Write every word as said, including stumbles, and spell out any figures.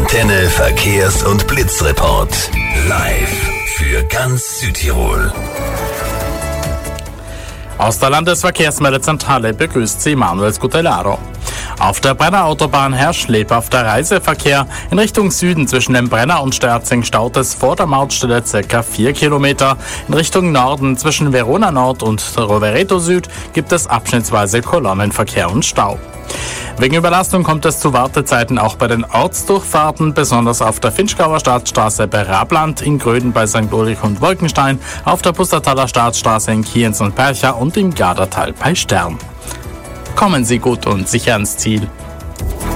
Antenne Verkehrs- und Blitzreport. Live für ganz Südtirol. Aus der Landesverkehrsmeldezentrale begrüßt Sie Manuel Scutellaro. Auf der Brenner Autobahn herrscht lebhafter Reiseverkehr. In Richtung Süden zwischen dem Brenner und Sterzing staut es vor der Mautstelle ca. vier Kilometer. In Richtung Norden zwischen Verona Nord und Rovereto Süd gibt es abschnittsweise Kolonnenverkehr und Stau. Wegen Überlastung kommt es zu Wartezeiten auch bei den Ortsdurchfahrten, besonders auf der Finchgauer Staatsstraße bei Rabland, in Gröden bei Sankt Ulrich und Wolkenstein, auf der Pustertaler Staatsstraße in Kienz und Percha und im Gardertal bei Stern. Kommen Sie gut und sicher ans Ziel.